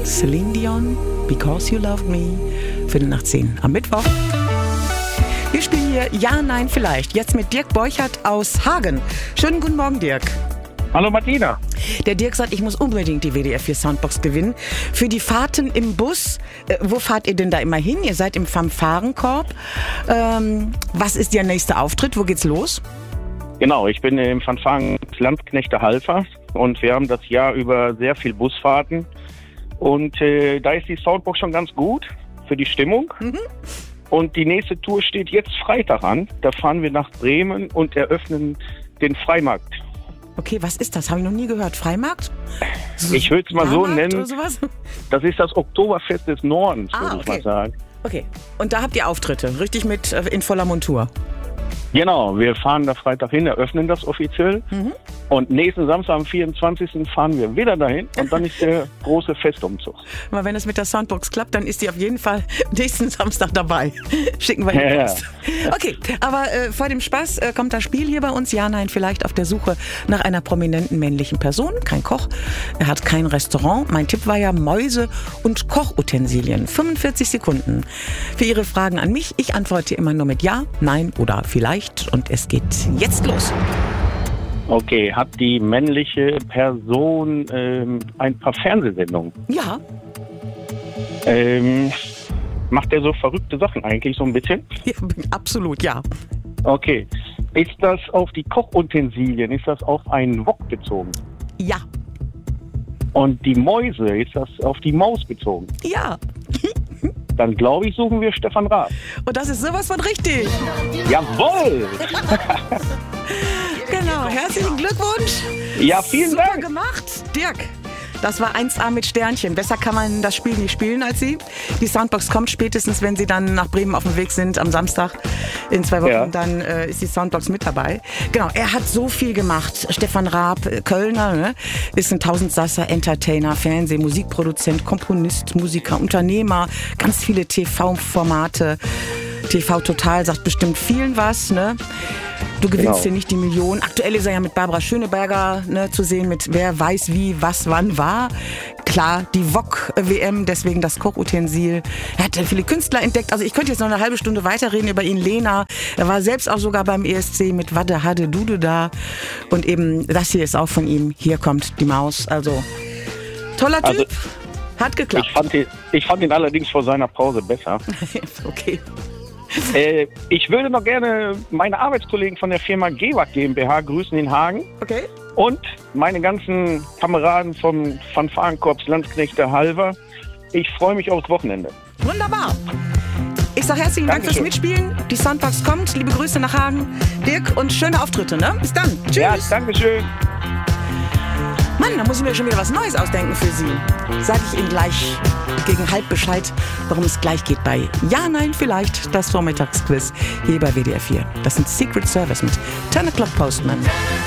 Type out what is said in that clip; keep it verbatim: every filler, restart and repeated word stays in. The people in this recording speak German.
Celine Dion, Because You Loved Me, Viertel nach zehn am Mittwoch. Wir spielen hier Ja, Nein, Vielleicht. Jetzt mit Dirk Borchert aus Hagen. Schönen guten Morgen, Dirk. Hallo Martina. Der Dirk sagt, ich muss unbedingt die W D R vier Soundbox gewinnen. Für die Fahrten im Bus, äh, wo fahrt ihr denn da immer hin? Ihr seid im Fanfarenkorb. Ähm, was ist der nächste Auftritt? Wo geht's los? Genau, ich bin im Fanfaren Landsknechte Halver und wir haben das Jahr über sehr viel Busfahrten. Und äh, da ist die Soundbox schon ganz gut für die Stimmung. Mhm. Und die nächste Tour steht jetzt Freitag an. Da fahren wir nach Bremen und eröffnen den Freimarkt. Okay, was ist das? Habe ich noch nie gehört. Freimarkt? So ich würde es mal so nennen. Oder sowas? Das ist das Oktoberfest des Nordens, ah, würde okay. ich mal sagen. Okay. Und da habt ihr Auftritte, richtig mit äh, in voller Montur? Genau, wir fahren da Freitag hin, eröffnen das offiziell. Mhm. Und nächsten Samstag, am vierundzwanzigsten fahren wir wieder dahin und dann ist der große Festumzug. Aber wenn es mit der Soundbox klappt, dann ist die auf jeden Fall nächsten Samstag dabei. Schicken wir ihr Post. Ja. Okay, aber äh, vor dem Spaß äh, kommt das Spiel hier bei uns. Ja, nein, vielleicht auf der Suche nach einer prominenten männlichen Person. Kein Koch, er hat kein Restaurant. Mein Tipp war ja Mäuse und Kochutensilien. fünfundvierzig Sekunden für Ihre Fragen an mich. Ich antworte immer nur mit Ja, Nein oder Vielleicht. Und es geht jetzt los. Okay, hat die männliche Person ähm, ein paar Fernsehsendungen? Ja. Ähm, macht er so verrückte Sachen eigentlich so ein bisschen? Ja, absolut, ja. Okay. Ist das auf die Kochutensilien, ist das auf einen Wok bezogen? Ja. Und die Mäuse, ist das auf die Maus bezogen? Ja. Dann glaube ich, suchen wir Stefan Raab. Und das ist sowas von richtig. Jawohl! Genau, herzlichen Glückwunsch. Ja, vielen Super Dank. Super gemacht, Dirk. Das war eins A mit Sternchen. Besser kann man das Spiel nicht spielen als Sie. Die Soundbox kommt spätestens, wenn Sie dann nach Bremen auf dem Weg sind am Samstag. In zwei Wochen, ja. Dann äh, ist die Soundbox mit dabei. Genau, er hat so viel gemacht. Stefan Raab, Kölner, ne? Ist ein Tausendsasser, Entertainer, Fernseh-, Musikproduzent, Komponist, Musiker, Unternehmer, ganz viele T V-Formate. T V Total sagt bestimmt vielen was, ne? Du gewinnst genau. hier nicht die Million. Aktuell ist er ja mit Barbara Schöneberger ne, zu sehen, mit wer weiß wie, was, wann war. Klar, die Wok W M, deswegen das Kochutensil. Er hat ja viele Künstler entdeckt. Also ich könnte jetzt noch eine halbe Stunde weiterreden über ihn. Lena, er war selbst auch sogar beim E S C mit Wadde, Hadde, Dude da. Und eben das hier ist auch von ihm. Hier kommt die Maus. Also toller Typ. Also, hat geklappt. Ich fand, ihn, ich fand ihn allerdings vor seiner Pause besser. Okay. Äh, ich würde noch gerne meine Arbeitskollegen von der Firma Gewag GmbH grüßen in Hagen. Okay. Und meine ganzen Kameraden vom Fanfarenkorps Landsknechte Halver. Ich freue mich aufs Wochenende. Wunderbar. Ich sage herzlichen Dank fürs Mitspielen. Die Soundbox kommt. Liebe Grüße nach Hagen. Dirk, und schöne Auftritte, ne? Bis dann. Tschüss. Ja, danke schön. Mann, da muss ich mir schon wieder was Neues ausdenken für Sie. Sag ich Ihnen gleich gegen halb Bescheid, warum es gleich geht bei Ja, Nein, Vielleicht, das Vormittagsquiz hier bei W D R vier. Das sind Secret Service mit ten o'clock Postman.